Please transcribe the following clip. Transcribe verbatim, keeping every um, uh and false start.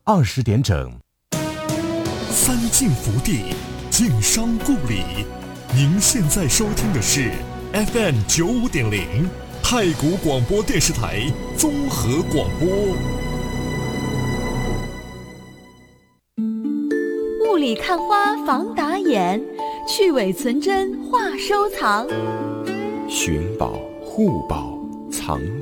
二十点整。 三晋福地，晋商故里。您现在收听的是 F M 九五点零太谷广播电视台综合广播。 雾里看花防打眼，去伪存真话收藏。 寻宝护宝藏